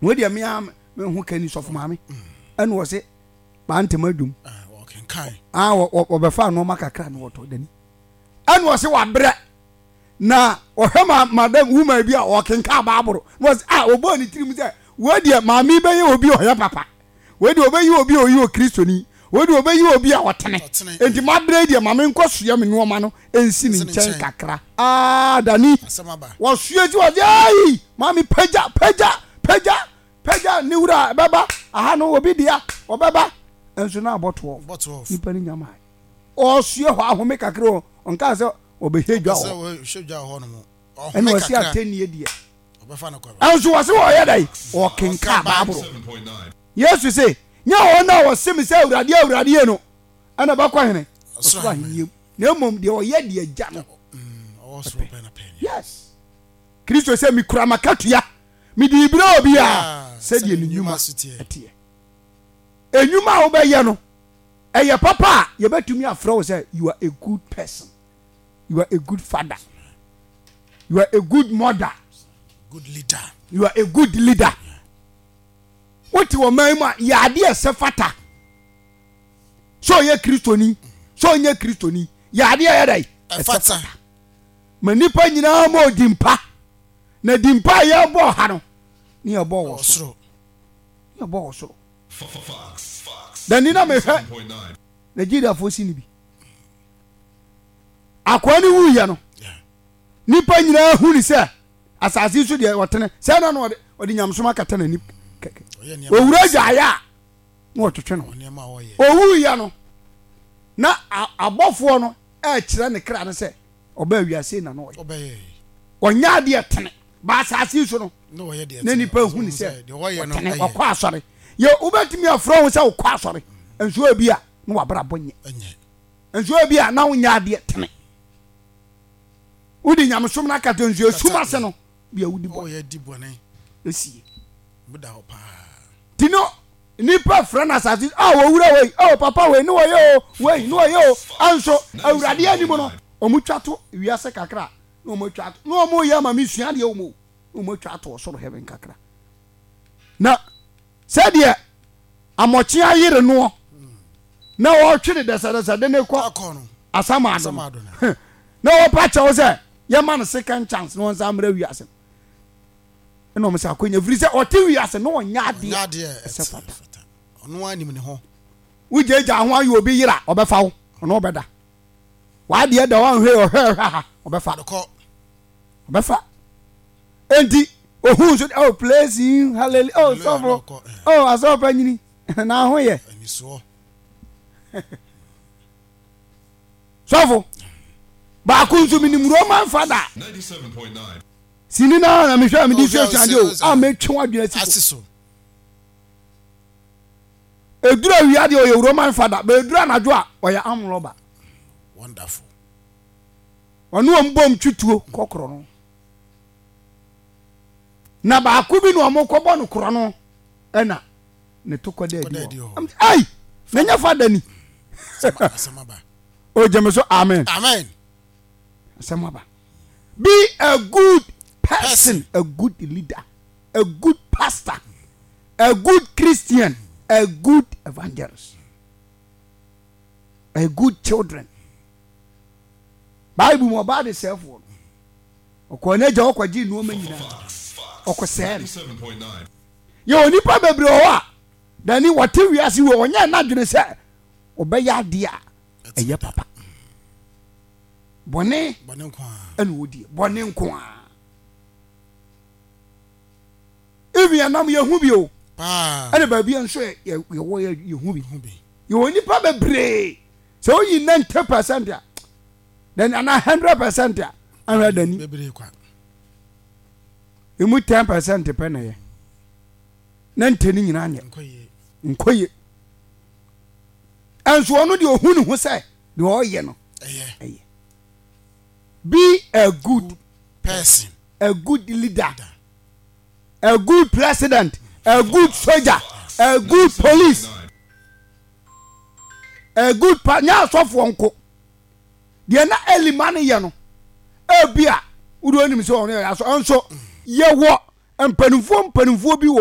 no dia me hu kani sofo maame ene wo se ba ntema dum okay kai wo be fa no makakra no woto dani ene wo se wa bre na ohema madam woman bi a wo kenka baaboro was obo ni tirim se wo dia maame be ye obi oya papa wo dia obeyi obi oyi o kristoni wo dia obeyi obi a wotene enti mabre dia maame nkosua me no ma no ensi ni nchen kakra dani wo sua ti wo ai maame pagya ni wura baba aha no obi dia obeba enso na aboto ni pani nyama o sua ho ahome kakra o onka se obehedwa o shedwa ho no mo ene wasi atenie die obefa na kwa enso wasi wo ye dai o kenka baaburo Yesu say nya ho na wo sim se awurade no ana ba kwa hene osoro ahiyem na mom de o ye de agya no o so pe na pe yes Kristo say mi kura makatua mi di ibira obi a se de enyuma atie enyuma wo be ye no eye papa ye betumi afra wo say you are a good person, you are a good father, you are a good mother, good leader, you are a good leader. What you ma ya de se fata so ye kristoni ya de ya dai fata manipa nyina ma odimpa na dimpa ya bo ha no ni ya bo wo so ya bo wo so dan ni na me hwe Nigeria fo si ni bi akwani wu ya no nipa nyina hu ni se asasi so de wotene se na no odi nyamsoma kata na ni owura jaya no twetwe no owu ya no na abofo no e kire ne kra ne se oba wiase na no onya de tene ba asasi so no na nipa hu ni se tene okwa asore ye ubetimi afro hu se okwa asore enso abi a no wabra bonye enso abi a na wonya de tene udi nyamsom na kata enso suma se no bia udi bo ye di bone esi buda hopa tino nipa frana asasi owura we papa we no we no yo anso awurade animo no omutwato wiase kakra no omutwato no omo ya ma misua de omutwato osoro heaven kakra na said amochi ayire no na wo twede desa de ne kwa asama na wo pa cha wo se ye man second chance no nza amra wiase eno mo se akonya firi se ote wiase no onya ade se fata ono anim ne ho ujeja ho ayo obi yira obefa wo ono obeda wa de da wan hwe ha obefa ko obefa enti ohun so place in hallelujah so asofa nyini na ho ye aniso sofo ba ku nso minim Roman father 97.9 sini na me hwa me di so chande o metwe wadwena asiso edura wiade o Roman father ba edura najo a o ya amroba wonderful onu ombom twituo kokoro no na ba ku bi no omokobo no koro no ena ne tokode adi ai nanya father ni asamaba o jemeso amen asamaba be a good person, a good leader, a good pastor, a good Christian, a good evangelist, a good children. Bible mo ba de self one. Okoneja okwaji no manyina. Okosere. 97.9 Yo nipa bebre o a. Dani wote wiase wo onya na dwene se obeya ade a eye papa. Bone kwa ene wodi bone nko a. Even anam yehu bi o ene ba bi enso ye wo yehu bi yo nipa bebre so oyi 90% a then ana 100% a anra dani bebre kwa emu 10% pe na ye na ntani nyina anya nkoye enso ono de ohun ne ho se de oye no eye be a good person, a good leader, a good president, a good soldier, a good police, a good nya sof wonko de na elimane ye no ebia uro nim se ono ya so enso ye wo empanufo bi wo